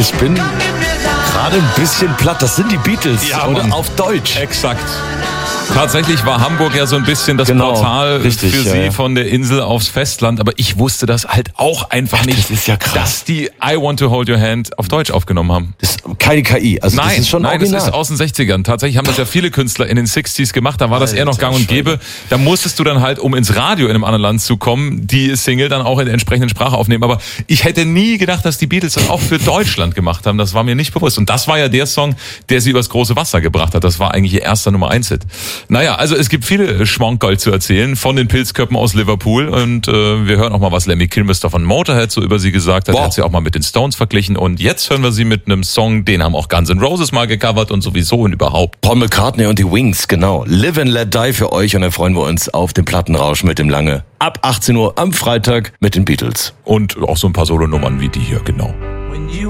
Ich bin gerade ein bisschen platt. Das sind die Beatles, Ja, oder Mann. auf Deutsch. Exakt. Tatsächlich war Hamburg ja so ein bisschen das Portal richtig, für sie von der Insel aufs Festland, aber ich wusste das halt auch einfach nicht, das ist ja krass. dass die I Want to Hold Your Hand auf Deutsch aufgenommen haben. Das ist keine KI, also das ist schon original. Das ist aus den 60ern. Tatsächlich haben das ja viele Künstler in den 60s gemacht, da war das eher noch gang und gäbe. Da musstest du dann halt, um ins Radio in einem anderen Land zu kommen, die Single dann auch in der entsprechenden Sprache aufnehmen. Aber ich hätte nie gedacht, dass die Beatles das auch für Deutschland gemacht haben. Das war mir nicht bewusst. Und das war ja der Song, der sie übers große Wasser gebracht hat. Das war eigentlich ihr erster Nummer-1-Hit. Naja, also es gibt viele Schmankerl zu erzählen von den Pilzköppen aus Liverpool. Und wir hören auch mal, was Lemmy Kilmister von Motorhead so über sie gesagt hat. Er hat sie auch mal mit den Stones verglichen. Und jetzt hören wir sie mit einem Song, den haben auch Guns N' Roses mal gecovert und sowieso und überhaupt. Paul McCartney und die Wings, genau. Live and Let Die für euch und dann freuen wir uns auf den Plattenrausch mit dem Lange. Ab 18 Uhr am Freitag mit den Beatles. Und auch so ein paar Solonummern wie die hier, genau.